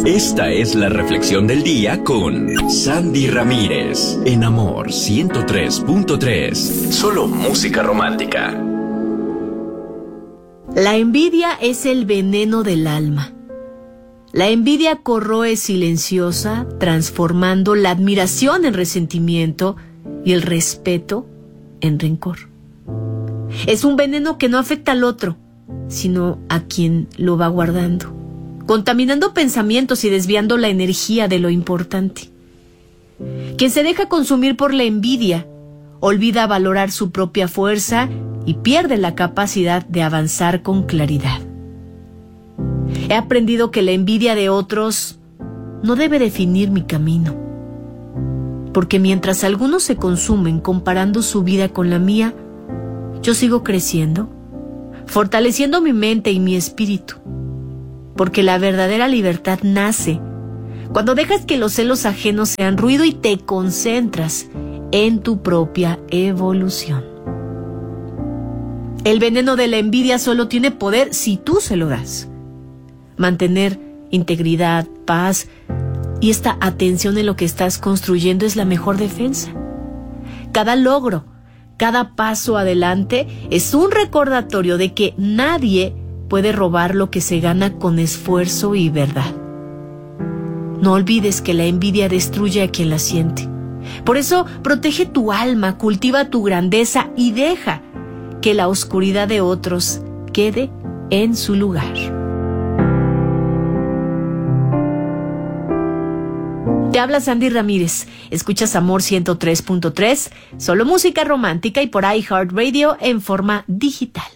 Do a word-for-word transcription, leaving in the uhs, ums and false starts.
Esta es la reflexión del día con Sandy Ramírez, en Amor ciento tres punto tres. Solo música romántica. La envidia es el veneno del alma. La envidia corroe silenciosa, transformando la admiración en resentimiento y el respeto en rencor. Es un veneno que no afecta al otro, sino a quien lo va guardando, contaminando pensamientos y desviando la energía de lo importante. Quien se deja consumir por la envidia, olvida valorar su propia fuerza y pierde la capacidad de avanzar con claridad. He aprendido que la envidia de otros no debe definir mi camino, porque mientras algunos se consumen comparando su vida con la mía, yo sigo creciendo, fortaleciendo mi mente y mi espíritu, porque la verdadera libertad nace cuando dejas que los celos ajenos sean ruido y te concentras en tu propia evolución. El veneno de la envidia solo tiene poder si tú se lo das. Mantener integridad, paz y esta atención en lo que estás construyendo es la mejor defensa. Cada logro, cada paso adelante es un recordatorio de que nadie puede robar lo que se gana con esfuerzo y verdad. No olvides que la envidia destruye a quien la siente. Por eso, protege tu alma, cultiva tu grandeza y deja que la oscuridad de otros quede en su lugar. Te habla Sandy Ramírez. Escuchas Amor ciento tres punto tres, solo música romántica y por iHeartRadio en forma digital.